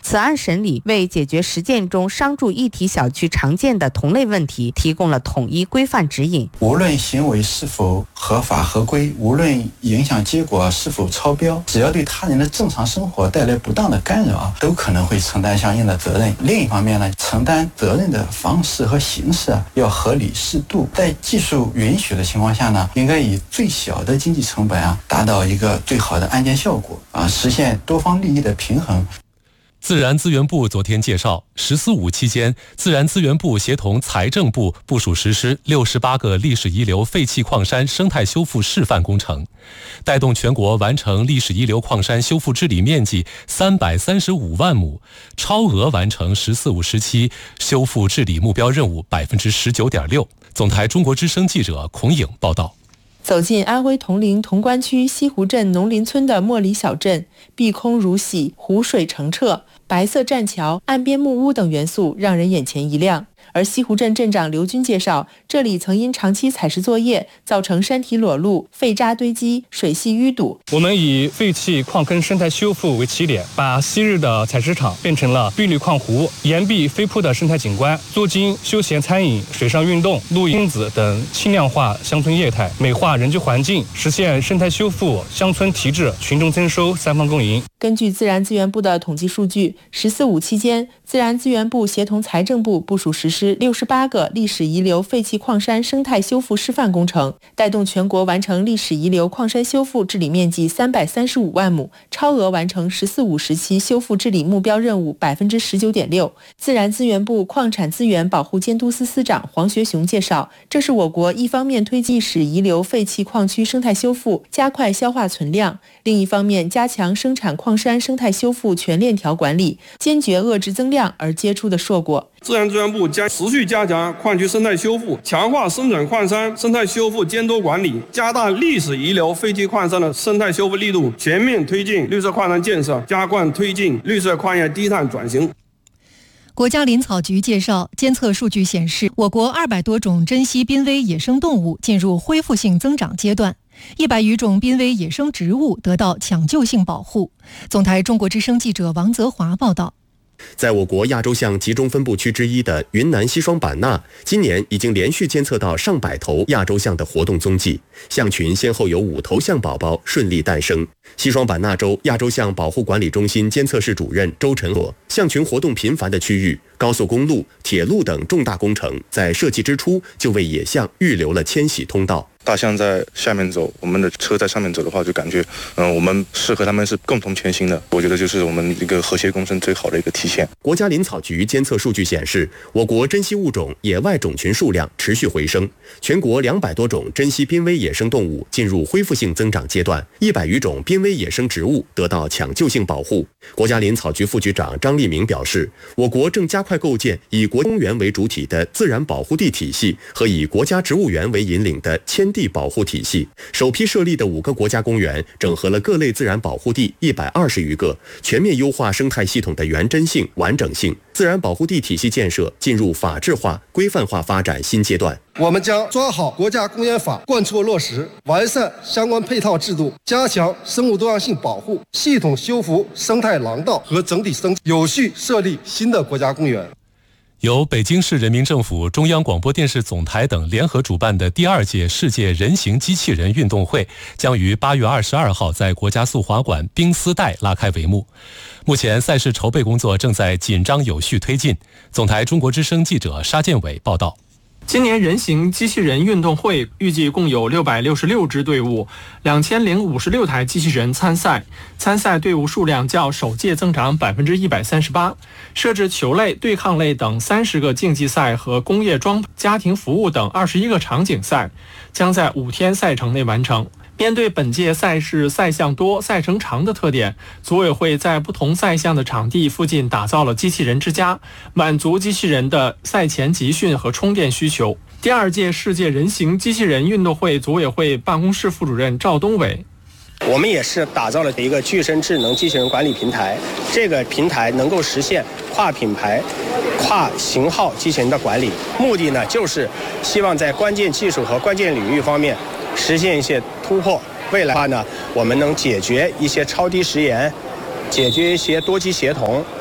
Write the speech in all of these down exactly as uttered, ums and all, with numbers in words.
此案审理为解决实践中商住一体小区常见的同类问题提供了统一规范指引。 无论行为是否合法合规，无论影响结果是否超标，只要对他人的正常生活带来不当的干扰，都可能会承担相应的责任。另一方面呢，承担责任的方式和形式要合理适度，在技术允许的情况下呢，应该以最小的经济成本啊，达到一个最好的案件效果啊，实现多方利益的平衡。 自然资源部昨天介绍，十四五期间，自然资源部协同财政部部署实施六十八个历史遗留废弃矿山生态修复示范工程，带动全国完成历史遗留矿山修复治理面积三百三十五万亩，超额完成“十四五”时期修复治理目标任务百分之十九点六。总台中国之声记者孔颖报道。 走进安徽铜陵潼关区西湖镇农林村的茉莉小镇，碧空如洗，湖水澄澈，白色栈桥、岸边木屋等元素让人眼前一亮。而西湖镇镇长刘军介绍，这里曾因长期采石作业造成山体裸露、废渣堆积、水系淤堵。 我们以废弃矿坑生态修复为起点，把昔日的采石场变成了碧绿矿湖、岩壁飞瀑的生态景观，租金、休闲餐饮、水上运动、露营子等轻量化乡村业态，美化人居环境，实现生态修复、乡村提质、群众增收三方共赢。 根据自然资源部的统计数据，十四五期间，自然资源部协同财政部部署实施六十八个历史遗留废弃矿山生态修复示范工程，带动全国完成历史遗留矿山修复治理面积三百三十五万亩，超额完成“十四五”时期修复治理目标任务百分之十九点六。自然资源部矿产资源保护监督司司长黄学雄介绍，这是我国一方面推进历史遗留废弃矿区生态修复，加快消化存量，另一方面加强生产矿山生态修复全链条管理，坚决遏制增量而结出的硕果。 自然资源部将持续加强矿区生态修复，强化生产矿山生态修复监督管理，加大历史遗留废弃矿山的生态修复力度，全面推进绿色矿山建设，加快推进绿色矿业低碳转型。 国家林草局介绍，监测数据显示，我国二百多种珍稀濒危野生动物进入恢复性增长阶段，一百余种濒危野生植物得到抢救性保护。总台中国之声记者王泽华报道。 在我国亚洲象集中分布区之一的云南西双版纳，今年已经连续监测到上百头亚洲象的活动踪迹，象群先后有五头象宝宝顺利诞生。西双版纳州亚洲象保护管理中心监测室主任周晨说，象群活动频繁的区域，高速公路、铁路等重大工程在设计之初就为野象预留了迁徙通道。 大象在下面走，我们的车在上面走的话，就感觉，嗯、呃，我们是和他们是共同前行的。我觉得就是我们一个和谐共生最好的一个体现。 国家林草局监测数据显示，我国珍稀物种野外种群数量持续回升，全国两百多种珍稀濒危野生动物进入恢复性增长阶段，一百余种濒危野生植物得到抢救性保护。国家林草局副局长张立明表示，我国正加快构建以国家公园为主体的自然保护地体系和以国家植物园为引领的迁地保护体系，首批设立的五个国家公园整合了各类自然保护地一百二十余个，全面优化生态系统的原真性、完整性。自然保护地体系建设进入法治化、规范化发展新阶段。 我们将抓好国家公园法贯彻落实，完善相关配套制度，加强生物多样性保护，系统修复生态廊道和整体生态，有序设立新的国家公园。 由北京市人民政府、中央广播电视总台等联合主办的第二届世界人形机器人运动会将于八月二十二号在国家速滑馆冰丝带拉开帷幕。目前赛事筹备工作正在紧张有序推进。总台中国之声记者沙建伟报道。 今年人形机器人运动会预计共有六百六十六支队伍，两千零五十六台机器人参赛，参赛队伍数量较首届增长百分之一百三十八。设置球类、对抗类等三十个竞技赛和工业装、家庭服务等二十一个场景赛，将在五天赛程内完成。面对本届赛事赛项多、赛程长的特点，组委会在不同赛项的场地附近打造了机器人之家，满足机器人的赛前集训和充电需求。第二届世界人形机器人运动会组委会办公室副主任赵东伟。 我们也是打造了一个具身智能机器人管理平台，这个平台能够实现跨品牌、跨型号机器人的管理，目的呢就是希望在关键技术和关键领域方面实现一些突破。未来的话呢，我们能解决一些超低时延，解决一些多机协同，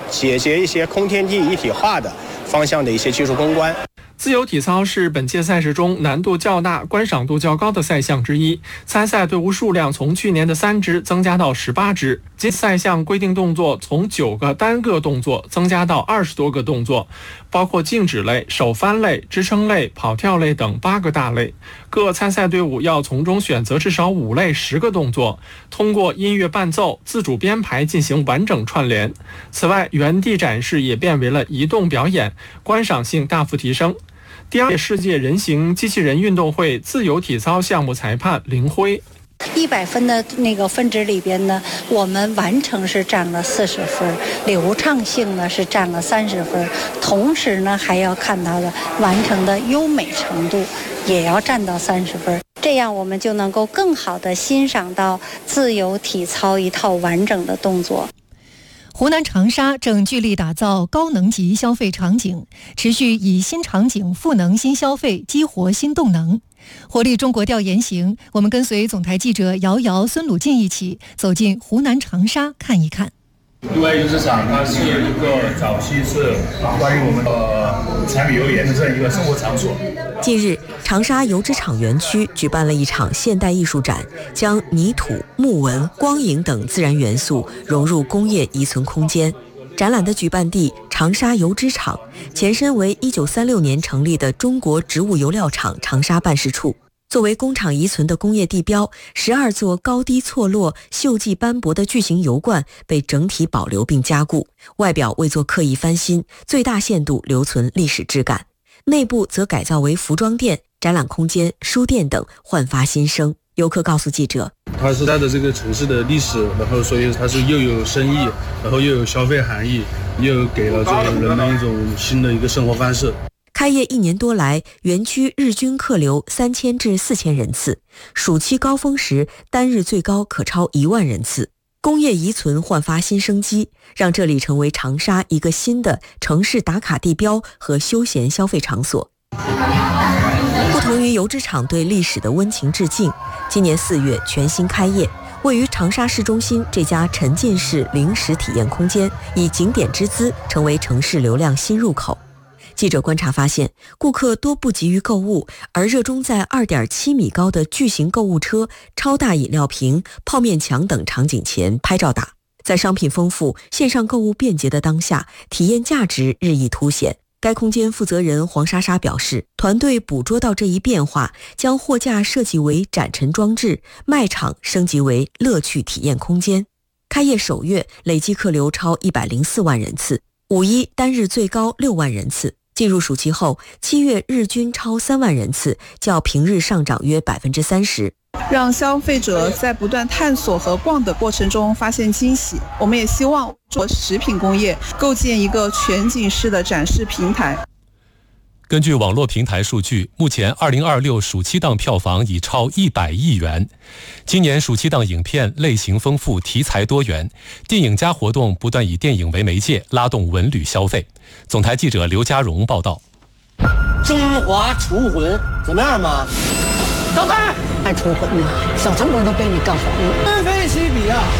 解决一些空天地一体化的方向的一些技术攻关。 自由体操是本届赛事中难度较大、观赏度较高的赛项之一。参赛队伍数量从去年的三支增加到十八支，今赛项规定动作从九个单个动作增加到二十多个动作，包括静止类、手翻类、支撑类、跑跳类等八个大类。各参赛队伍要从中选择至少五类十个动作，通过音乐伴奏、自主编排进行完整串联。此外，原地展示也变为了移动表演，观赏性大幅提升。第二届世界人形机器人运动会自由体操项目裁判林辉， 一百分的那个分值里边呢，我们完成是占了四十分，流畅性呢是占了三十分，同时呢还要看它的完成的优美程度，也要占到三十分。这样我们就能够更好的欣赏到自由体操一套完整的动作。 湖南长沙正聚力打造高能级消费场景，持续以新场景赋能新消费，激活新动能。活力中国调研行，我们跟随总台记者姚瑶、孙鲁进一起走进湖南长沙看一看。 因为游资场它是一个早期是关于我们的柴米油盐的这样一个生活场所。 近日，长沙油脂厂园区举办了一场现代艺术展，将泥土、木纹、光影等自然元素融入工业遗存空间。展览的举办地长沙油脂厂，前身为一九三六年成立的中国植物油料厂长沙办事处。作为工厂遗存的工业地标，十二座高低错落、锈迹斑驳的巨型油罐被整体保留并加固，外表未做刻意翻新，最大限度留存历史质感。内部则改造为服装店、展览空间、书店等，焕发新生。游客告诉记者， 它是带着这个城市的历史，然后所以它是又有生意，然后又有消费含义，又给了这个人们一种新的一个生活方式。 开业一年多来，园区日均客流三千至四千人次，暑期高峰时单日最高可超一万人次。工业遗存焕发新生机，让这里成为长沙一个新的城市打卡地标和休闲消费场所。不同于油脂厂对历史的温情致敬，今年四月全新开业，位于长沙市中心这家沉浸式零食体验空间，以景点之姿成为城市流量新入口。记者观察发现，顾客多不急于购物，而热衷在 二点七米高的巨型购物车、超大饮料瓶、泡面墙等场景前拍照打。在商品丰富、线上购物便捷的当下，体验价值日益凸显。该空间负责人黄莎莎表示，团队捕捉到这一变化，将货架设计为展陈装置，卖场升级为乐趣体验空间。开业首月累计客流超一百零四万人次，五一单日最高六万人次。进入暑期后，七月日均超三万人次，较平日上涨约百分之三十。 让消费者在不断探索和逛的过程中发现惊喜。我们也希望做食品工业构建一个全景式的展示平台。 根据网络平台数据，目前二零二六暑期档票房已超一百亿元。今年暑期档影片类型丰富，题材多元，电影家活动不断以电影为媒介，拉动文旅消费。总台记者刘家荣报道。 中华厨魂怎么样嘛？老板，爱厨魂嘛，小成本都被你干黄了，非非其比啊！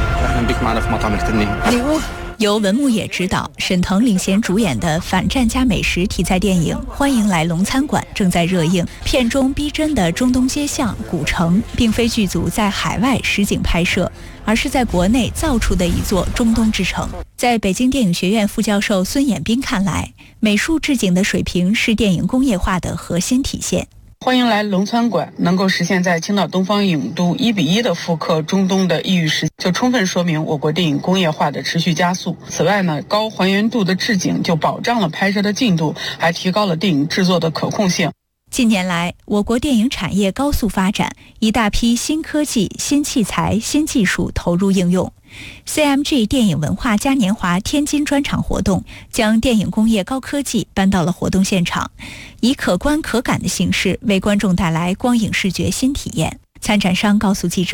礼物。由文牧野执导、沈腾领衔主演的反战加美食题材电影《欢迎来龙餐馆》正在热映。片中逼真的中东街巷、古城，并非剧组在海外实景拍摄，而是在国内造出的一座中东之城。在北京电影学院副教授孙衍斌看来，美术置景的水平是电影工业化的核心体现。 欢迎来龙餐馆能够实现在青岛东方影都一比一的复刻中东的异域时，就充分说明我国电影工业化的持续加速。此外呢，高还原度的置景就保障了拍摄的进度，还提高了电影制作的可控性。 近年来，我国电影产业高速发展，一大批新科技、新器材、新技术投入应用。C M G 电影文化嘉年华天津专场活动将电影工业高科技搬到了活动现场，以可观可感的形式为观众带来光影视觉新体验。参展商告诉记者，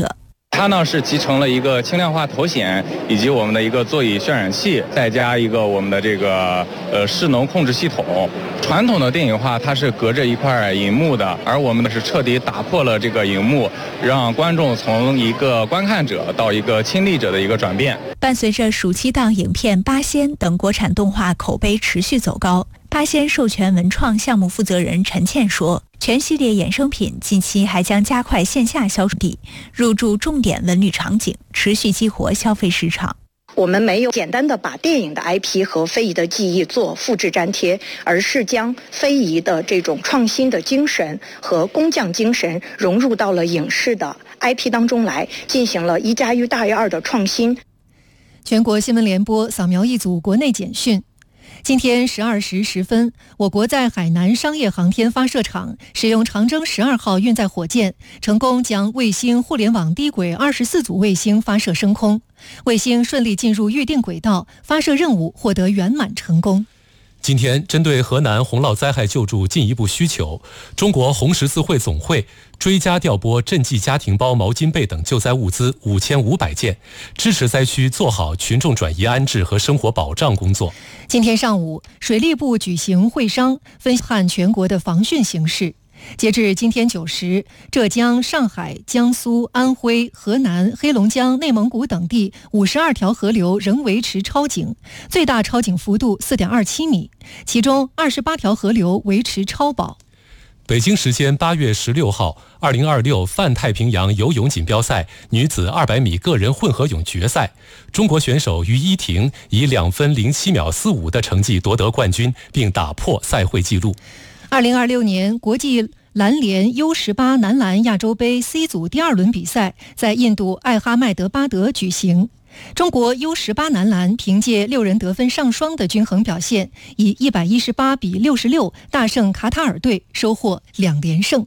它呢是集成了一个轻量化头显，以及我们的一个座椅渲染器，再加一个我们的这个呃势能控制系统。传统的电影化它是隔着一块银幕的，而我们的是彻底打破了这个银幕，让观众从一个观看者到一个亲历者的一个转变。 伴随着暑期档影片《八仙》等国产动画口碑持续走高，八仙授权文创项目负责人陈倩说，全系列衍生品近期还将加快线下销售地，入驻重点文旅场景，持续激活消费市场。 我们没有简单的把电影的 I P 和非遗的技艺做复制粘贴，而是将非遗的这种创新的精神和工匠精神融入到了影视的 I P 当中来，进行了一加一大于二的创新。 全国新闻联播扫描一组国内简讯。今天十二时十分，我国在海南商业航天发射场使用长征十二号运载火箭，成功将卫星互联网低轨二十四组卫星发射升空，卫星顺利进入预定轨道，发射任务获得圆满成功。 今天，针对河南洪涝灾害救助进一步需求，中国红十字会总会追加调拨赈济家庭包、毛巾被等救灾物资五千五百件，支持灾区做好群众转移安置和生活保障工作。 今天上午，水利部举行会商，分判全国的防汛形势。截至今天九时，浙江、上海、江苏、安徽、河南、黑龙江、内蒙古等地五十二条河流仍维持超警，最大超警幅度 四点二七米，其中二十八条河流维持超保。 北京时间八月十六号，二零二六泛太平洋游泳锦标赛女子二百米个人混合泳决赛，中国选手于依婷以两分零七秒四五的成绩夺得冠军，并打破赛会纪录。 二零二六年国际篮联 U 十八 男篮亚洲杯 C 组第二轮比赛在印度艾哈迈德巴德举行。中国 U 十八 男篮凭借六人得分上双的均衡表现，以一百一十八比六十六大胜卡塔尔队，收获两连胜。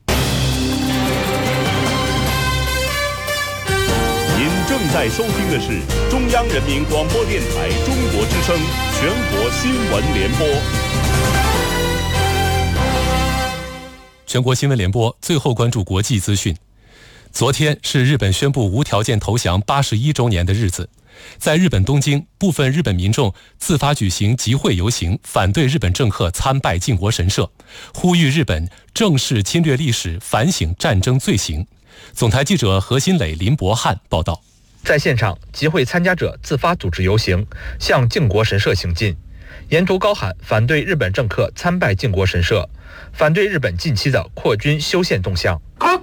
您正在收听的是中央人民广播电台中国之声全国新闻联播。 全国新闻联播最后关注国际资讯。昨天是日本宣布无条件投降八十一周年的日子，在日本东京，部分日本民众自发举行集会游行，反对日本政客参拜靖国神社，呼吁日本正视侵略历史，反省战争罪行。总台记者何新磊、林博汉报道。 在现场，集会参加者自发组织游行，向靖国神社行进，沿途高喊反对日本政客参拜靖国神社，反对日本近期的扩军修宪动向，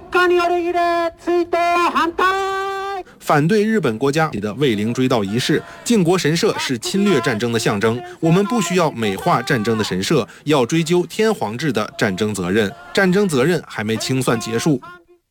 反对日本国家的卫灵追悼仪式。靖国神社是侵略战争的象征，我们不需要美化战争的神社，要追究天皇制的战争责任。战争责任还没清算结束。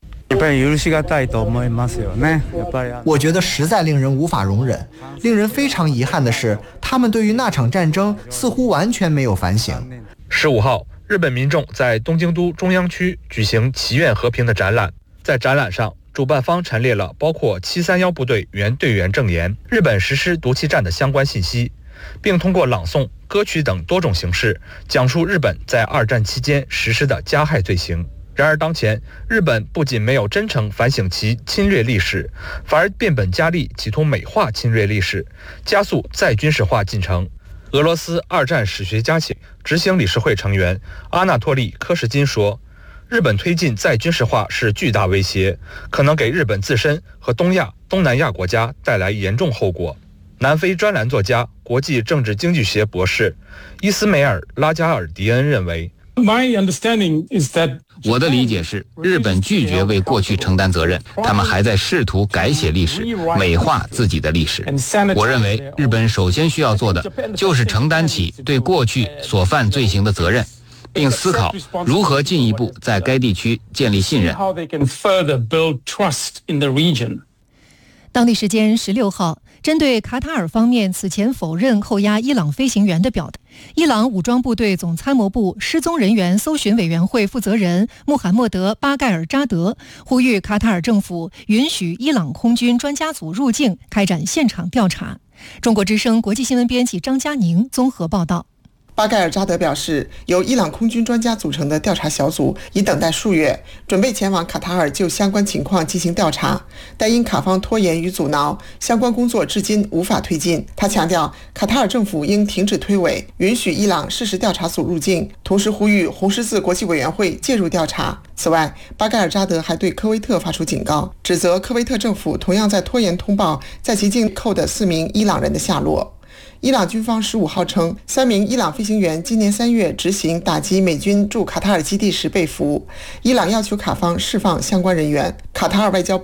我觉得实在令人无法容忍。令人非常遗憾的是，他们对于那场战争似乎完全没有反省。 十五号，日本民众在东京都中央区举行祈愿和平的展览，在展览上，主办方陈列了包括七三一部队原队员证言、日本实施毒气战的相关信息，并通过朗诵、歌曲等多种形式讲述日本在二战期间实施的加害罪行。然而当前，日本不仅没有真诚反省其侵略历史，反而变本加厉，企图美化侵略历史，加速再军事化进程。俄罗斯二战史学家协执行理事会成员阿纳托利·柯什金说，日本推进再军事化是巨大威胁，可能给日本自身和东亚、东南亚国家带来严重后果。南非专栏作家、国际政治经济学博士伊斯梅尔·拉加尔迪恩认为， 我的理解是，日本拒绝为过去承担责任，他们还在试图改写历史，美化自己的历史。我认为，日本首先需要做的就是承担起对过去所犯罪行的责任，并思考如何进一步在该地区建立信任。 当地时间十六号，针对卡塔尔方面此前否认扣押伊朗飞行员的表态，伊朗武装部队总参谋部失踪人员搜寻委员会负责人穆罕默德·巴盖尔扎德呼吁卡塔尔政府允许伊朗空军专家组入境开展现场调查。中国之声国际新闻编辑张佳宁综合报道。 巴盖尔扎德表示，由伊朗空军专家组成的调查小组已等待数月，准备前往卡塔尔就相关情况进行调查，但因卡方拖延与阻挠，相关工作至今无法推进。他强调，卡塔尔政府应停止推诿，允许伊朗事实调查组入境，同时呼吁红十字国际委员会介入调查。此外，巴盖尔扎德还对科威特发出警告，指责科威特政府同样在拖延通报在其境扣的四名伊朗人的下落。伊朗军方十五号称，三名伊朗飞行员今年三月执行打击美军驻卡塔尔基地时被俘，伊朗要求卡方释放相关人员。卡塔尔外交